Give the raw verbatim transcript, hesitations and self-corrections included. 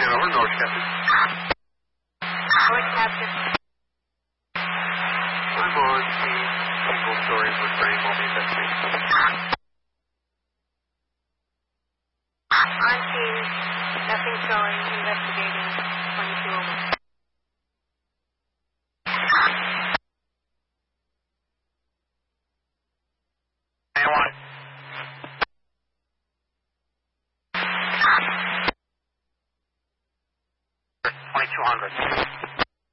Union, over, Norwich Captain. Norwich Captain. I'm on scene. Single story for frame, all the investigation. On scene, nothing showing, investigating, twenty-two over. twenty-two hundred.